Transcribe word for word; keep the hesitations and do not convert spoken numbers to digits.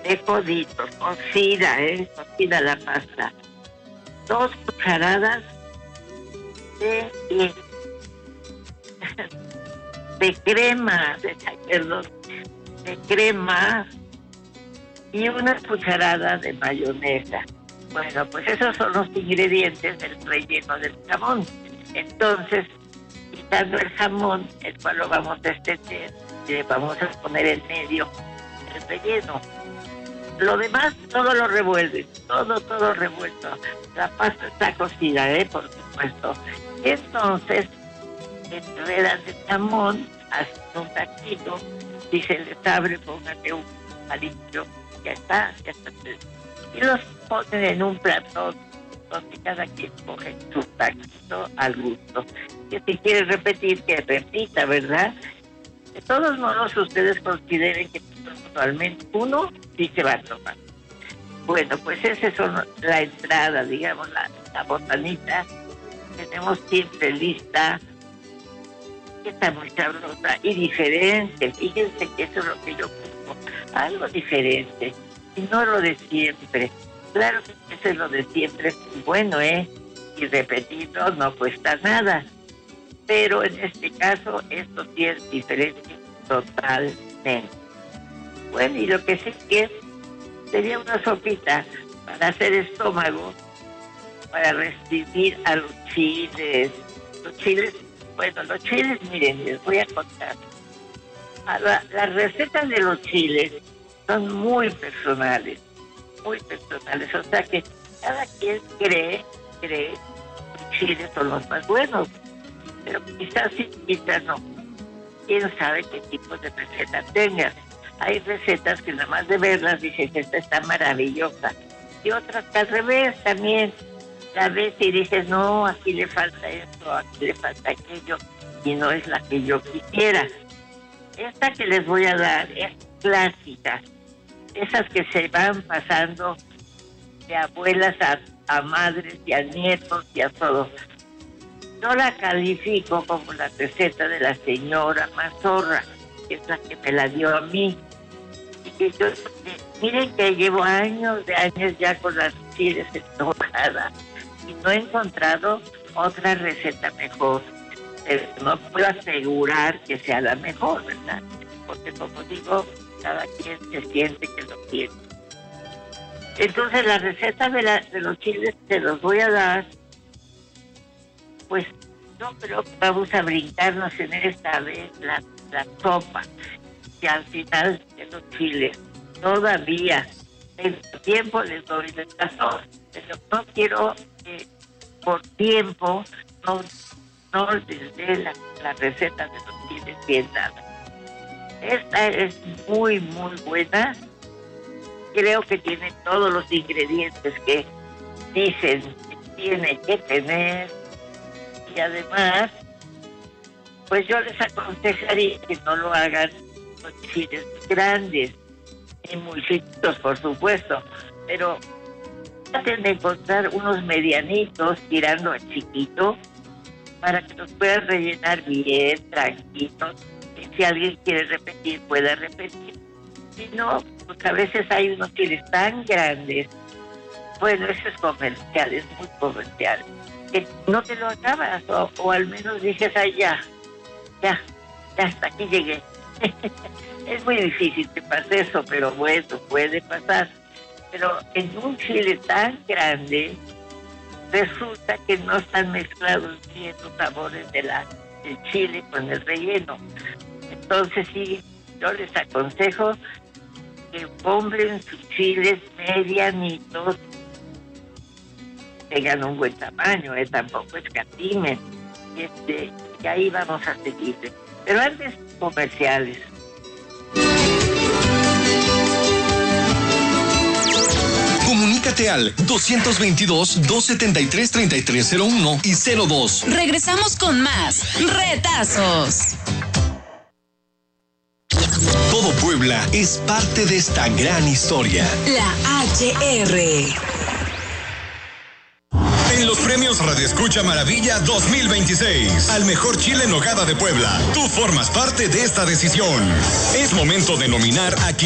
de coditos, cocida, ¿eh? Cocida la pasta. Dos cucharadas de, de, de crema, de, perdón, de crema y una cucharada de mayonesa. Bueno, pues esos son los ingredientes del relleno del jamón. Entonces, quitando el jamón, el cual lo vamos a extender, le vamos a poner en medio el relleno. Lo demás, todo lo revuelve, todo, todo revuelto. La pasta está cocida, ¿eh? Por supuesto. Entonces, enredan el jamón, hacen un taquito, si se les abre, pónganle un palillo, ya está, ya está. Y los ponen en un platón, donde cada quien coge su taquito al gusto. Que si quiere repetir, que repita, ¿verdad? De todos modos, ustedes consideren que al uno sí se va a tomar. Bueno, pues esa es la entrada, digamos, la, la botanita. Tenemos siempre lista, que está muy sabrosa y diferente. Fíjense que eso es lo que yo busco, algo diferente, y no lo de siempre. Claro que eso es lo de siempre, es bueno, ¿eh? Y repetirlo no cuesta nada. Pero en este caso, esto sí es diferente totalmente. Bueno, y lo que sí que sería una sopita para hacer estómago, para restringir a los chiles. Los chiles, bueno, los chiles, miren, les voy a contar. A la, las recetas de los chiles son muy personales, muy personales. O sea que cada quien cree, cree que los chiles son los más buenos. Pero quizás sí, quizás no. Quién sabe qué tipo de receta tengan. Hay recetas que nada más de verlas dices, esta está maravillosa. Y otras que al revés también. La ves y dices, no, aquí le falta esto, aquí le falta aquello. Y no es la que yo quisiera. Esta que les voy a dar es clásica. Esas que se van pasando de abuelas a, a madres y a nietos y a todo. Yo la califico como la receta de la señora Mazorra, que es la que me la dio a mí. Y que yo, miren que llevo años de años ya con las chiles entojadas y no he encontrado otra receta mejor. Pero no puedo asegurar que sea la mejor, ¿verdad? Porque como digo, cada quien se siente que lo quiere. Entonces la receta de, la, de los chiles te los voy a dar. Pues yo creo que vamos a brincarnos en esta vez la, la sopa, que al final de los chiles todavía en tiempo les doy el caso, pero no quiero que por tiempo no, no les dé la, la receta de los chiles bien dada. Esta es muy, muy buena. Creo que tiene todos los ingredientes que dicen que tiene que tener. Y además, pues yo les aconsejaría que no lo hagan con chiles grandes, ni muy chiquitos, por supuesto, pero traten de encontrar unos medianitos tirando a chiquito para que los puedan rellenar bien, tranquilos, y si alguien quiere repetir, pueda repetir. Si no, pues a veces hay unos chiles tan grandes. Bueno, eso es comercial, es muy comercial. Que no te lo acabas, o, o al menos dices, ay, ya, ya, ya hasta aquí llegué. Es muy difícil que pase eso, pero bueno, puede pasar. Pero en un chile tan grande, resulta que no están mezclados bien los sabores de la, del chile con el relleno. Entonces sí, yo les aconsejo que compren sus chiles medianitos, tengan un buen tamaño, ¿eh? Tampoco escatimen. Este, y ahí vamos a seguir. Pero antes, comerciales. Comunícate al dos veintidós, dos setenta y tres, treinta y tres cero uno y cero dos. Regresamos con más Retazos. Todo Puebla es parte de esta gran historia. La H R. En los premios Radio Escucha Maravilla dos mil veintiséis, al mejor chile en nogada de Puebla, tú formas parte de esta decisión. Es momento de nominar a quien